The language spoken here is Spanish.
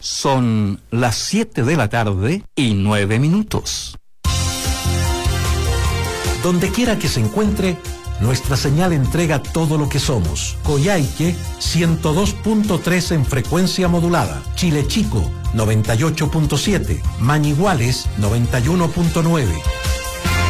Son las 7:09. Donde quiera que se encuentre, nuestra señal entrega todo lo que somos. Coyhaique, 102.3 en frecuencia modulada. Chile Chico, 98.7. Mañiguales, 91.9.